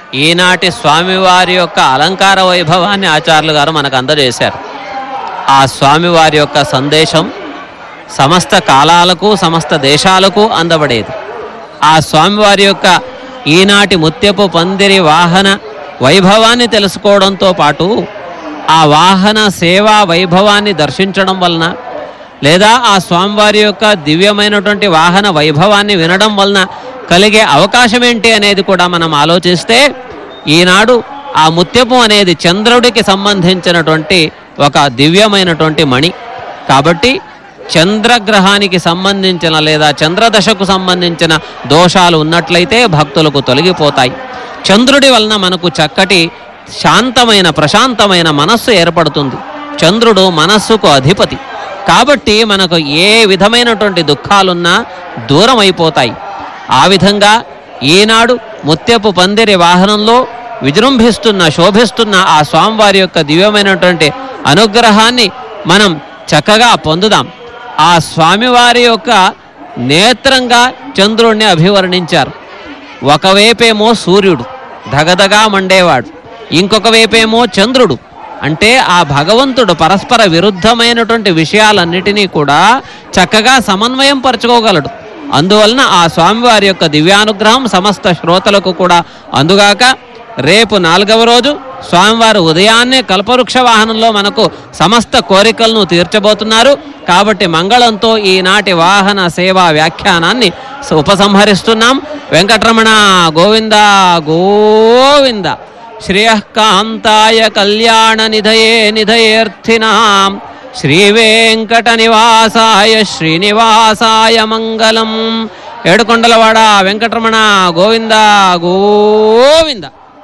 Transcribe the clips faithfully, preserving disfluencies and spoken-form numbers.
ఈనాటి స్వామివారి యొక్క అలంకార వైభవాన్ని ఆచార్యులు గారు మనకు అందజేశారు. ఆ స్వామివారి యొక్క సందేశం సమస్త కాలాలకు సమస్త దేశాలకు అందబడేది. ఆ స్వామివారి యొక్క ఈనాటి ముత్యపు పందిరి వాహన వైభవాన్ని తెలుసుకోవడంతో పాటు ఆ వాహన సేవా వైభవాన్ని దర్శించడం వలన లేదా ఆ స్వామివారి యొక్క దివ్యమైనటువంటి వాహన వైభవాన్ని వినడం వలన కలిగే అవకాశం ఏంటి అనేది కూడా మనం ఆలోచిస్తే ఈనాడు ఆ ముత్యపు అనేది చంద్రుడికి సంబంధించినటువంటి ఒక దివ్యమైనటువంటి మణి కాబట్టి చంద్రగ్రహానికి సంబంధించిన లేదా చంద్రదశకు సంబంధించిన దోషాలు ఉన్నట్లయితే భక్తులకు తొలగిపోతాయి. చంద్రుడి వలన మనకు చక్కటి శాంతమైన ప్రశాంతమైన మనస్సు ఏర్పడుతుంది. చంద్రుడు మనస్సుకు అధిపతి కాబట్టి మనకు ఏ విధమైనటువంటి దుఃఖాలున్నా దూరం అయిపోతాయి. ఆ విధంగా ఈనాడు ముత్యపు పందిరి వాహనంలో విజృంభిస్తున్న శోభిస్తున్న ఆ స్వామివారి యొక్క దివ్యమైనటువంటి అనుగ్రహాన్ని మనం చక్కగా పొందుదాం. ఆ స్వామివారి యొక్క నేత్రంగా చంద్రుణ్ణి అభివర్ణించారు. ఒకవైపేమో సూర్యుడు ధగధగా మండేవాడు, ఇంకొక వైపేమో చంద్రుడు. అంటే ఆ భగవంతుడు పరస్పర విరుద్ధమైనటువంటి విషయాలన్నిటినీ కూడా చక్కగా సమన్వయం పరచుకోగలడు. అందువలన ఆ స్వామివారి యొక్క దివ్యానుగ్రహం సమస్త శ్రోతలకు కూడా అందుగాక. రేపు నాలుగవ రోజు స్వామివారు ఉదయాన్నే కల్పవృక్ష వాహనంలో మనకు సమస్త కోరికలను తీర్చబోతున్నారు. కాబట్టి మంగళంతో ఈనాటి వాహన సేవా వ్యాఖ్యానాన్ని ఉపసంహరిస్తున్నాం. వెంకటరమణ గోవింద గోవింద. శ్రేయఃకాంతాయ కళ్యాణ నిధయే నిధయేర్థినాం శ్రీ వెంకట నివాసాయ శ్రీనివాసాయ మంగళం. ఏడుకొండలవాడ వెంకటరమణ గోవింద గోవింద.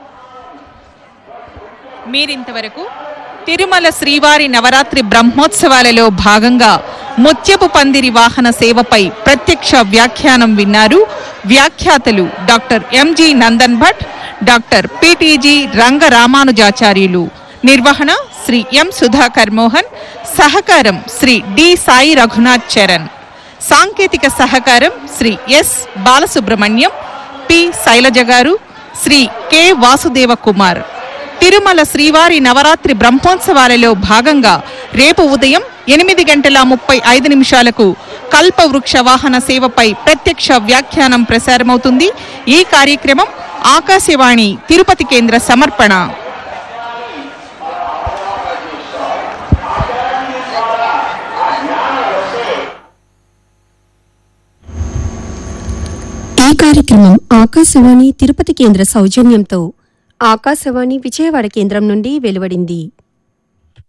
మీరింతవరకు తిరుమల శ్రీవారి నవరాత్రి బ్రహ్మోత్సవాలలో భాగంగా ముత్యపు పందిరి వాహన సేవపై ప్రత్యక్ష వ్యాఖ్యానం విన్నారు. వ్యాఖ్యాతలు doctor MG Nandan Bhatt, doctor PTG Rangaramanujacharyulu. నిర్వహణ శ్రీ ఎం సుధాకర్ మోహన్. సహకారం శ్రీ డి సాయి రఘునాథ్ చరణ్. సాంకేతిక సహకారం శ్రీ ఎస్ బాలసుబ్రహ్మణ్యం, పి శైలజ గారు, శ్రీ కె వాసుదేవ కుమార్. తిరుమల శ్రీవారి నవరాత్రి బ్రహ్మోత్సవాలలో భాగంగా రేపు ఉదయం ఎనిమిది గంటల ముప్పై ఐదు నిమిషాలకు కల్పవృక్ష వాహన సేవపై ప్రత్యక్ష వ్యాఖ్యానం ప్రసారమవుతుంది. ఈ కార్యక్రమం ఆకాశవాణి తిరుపతి కేంద్ర సమర్పణ. ఈ కార్యక్రమం ఆకాశవాణి తిరుపతి కేంద్ర సౌజన్యంతో ఆకాశవాణి విజయవాడ కేంద్రం నుండి వెలువడింది.